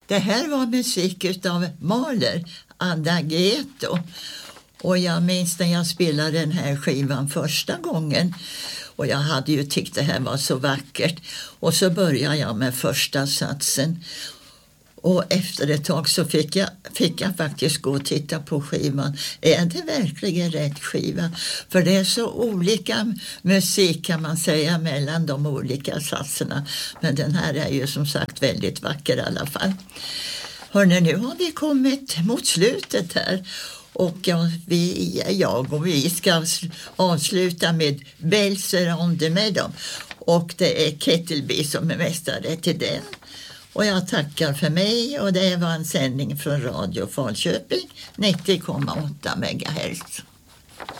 Det här var musik utav Mahler, Adagietto. Och jag minns när jag spelade den här skivan första gången. Och jag hade ju tyckt det här var så vackert. Och så började jag med första satsen. Och efter ett tag så fick jag faktiskt gå och titta på skivan. Är det verkligen rätt skiva? För det är så olika musik kan man säga mellan de olika satserna. Men den här är ju som sagt väldigt vacker i alla fall. Hörrni, nu har vi kommit mot slutet här. Och vi ska avsluta med Bells on the Meadow. Och det är Kettleby som är mästare till den. Och jag tackar för mig och det var en sändning från Radio Falköping 90,8 MHz.